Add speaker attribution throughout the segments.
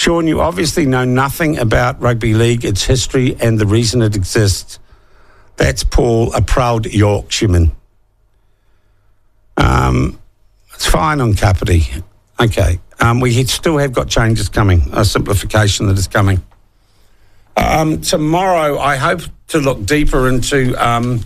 Speaker 1: Sean, you obviously know nothing about rugby league, its history, and the reason it exists. That's Paul, a proud Yorkshireman. It's fine on Kapiti. Okay. We still have got changes coming, a simplification that is coming. Tomorrow, I hope to look deeper into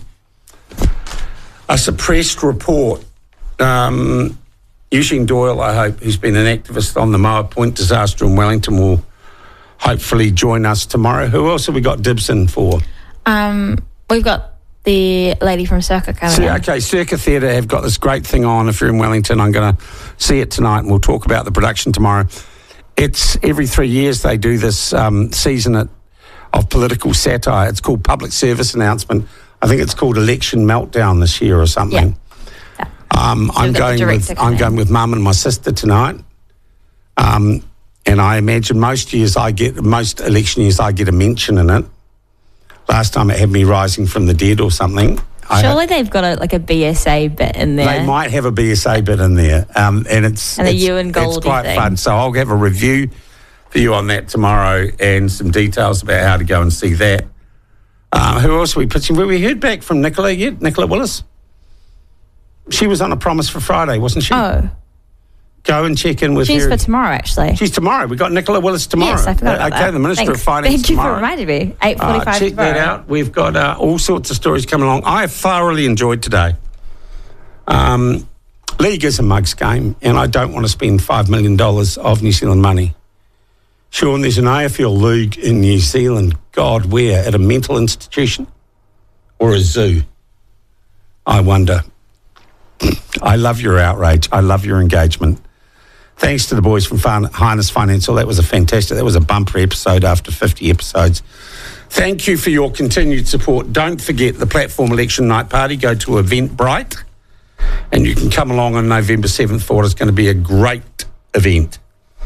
Speaker 1: a suppressed report. Eugene Doyle, I hope, who's been an activist on the Moa Point disaster in Wellington, will hopefully join us tomorrow. Who else have we got dibs in for?
Speaker 2: We've got the lady from Circa coming in.
Speaker 1: Okay, Circa Theatre have got this great thing on. If you're in Wellington, I'm going to see it tonight and we'll talk about the production tomorrow. It's every 3 years they do this season of political satire. It's called Public Service Announcement. I think it's called Election Meltdown this year or something.
Speaker 2: Yeah.
Speaker 1: I'm going with Mum and my sister tonight. And I imagine most election years I get a mention in it. Last time it had me rising from the dead or something.
Speaker 2: Surely they've got a BSA bit in there.
Speaker 1: They might have a BSA bit in there. And
Speaker 2: the Ewan Goldie
Speaker 1: it's quite
Speaker 2: thing.
Speaker 1: fun. So I'll have a review for you on that tomorrow and some details about how to go and see that. Who else are we pitching? Well, we heard back from Nicola yet? Nicola Willis? She was on a promise for Friday, wasn't she?
Speaker 2: Oh.
Speaker 1: Go and check in with her.
Speaker 2: She's for tomorrow, actually.
Speaker 1: She's tomorrow. We've got Nicola Willis tomorrow.
Speaker 2: Yes, I forgot about that.
Speaker 1: Okay, the Minister
Speaker 2: Thanks.
Speaker 1: of Finance
Speaker 2: Thank you
Speaker 1: tomorrow.
Speaker 2: for reminding me. 8:45
Speaker 1: Check that out. We've got all sorts of stories coming along. I have thoroughly enjoyed today. League is a mugs game, and I don't want to spend $5 million of New Zealand money. Sean, there's an AFL league in New Zealand. God, where? At a mental institution or a zoo? I wonder. I love your outrage. I love your engagement. Thanks to the boys from Highness Financial. That was a bumper episode after 50 episodes. Thank you for your continued support. Don't forget the Platform Election Night Party. Go to Eventbrite and you can come along on November 7th for it. It's going to be a great event.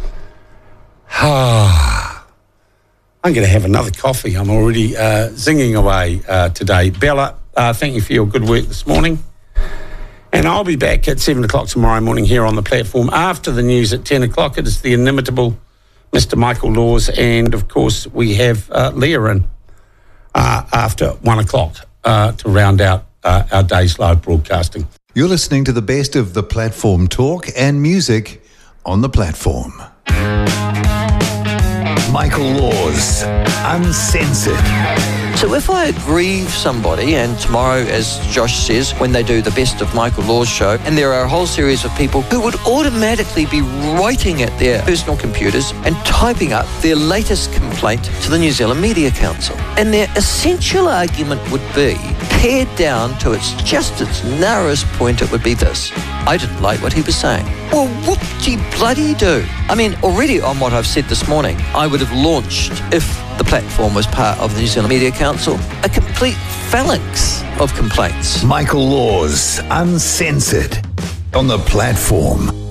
Speaker 1: I'm going to have another coffee. I'm already zinging away today. Bella, thank you for your good work this morning. And I'll be back at 7 o'clock tomorrow morning here on the platform. After the news at 10 o'clock, it is the inimitable Mr. Michael Laws. And, of course, we have Leah in after 1 o'clock to round out our day's live broadcasting.
Speaker 3: You're listening to the best of the platform talk and music on the platform. Michael Laws, Uncensored.
Speaker 4: So if I grieve somebody, and tomorrow, as Josh says, when they do the Best of Michael Laws show, and there are a whole series of people who would automatically be writing at their personal computers and typing up their latest complaint to the New Zealand Media Council. And their essential argument would be, pared down to its narrowest point, it would be this: I didn't like what he was saying. Well, whoop-de-bloody-do. I mean, already on what I've said this morning, I would have launched, if the platform was part of the New Zealand Media Council, a complete phalanx of complaints.
Speaker 3: Michael Laws, Uncensored, on the platform.